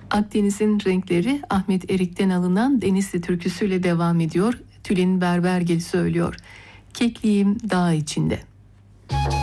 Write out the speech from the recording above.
Akdeniz'in renkleri Ahmet Erik'ten alınan Denizli türküsüyle devam ediyor. Tülin Berbergil söylüyor. Kekliğim dağ içinde.